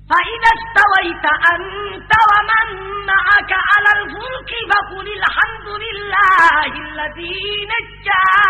فإذا استويت أنت ومن معك على الفلك فقل الحمد لله الذي نجانا